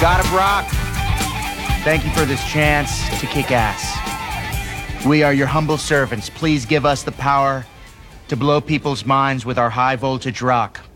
God of Rock, thank you for this chance to kick ass. We are your humble servants. Please give us the power to blow people's minds with our high voltage rock.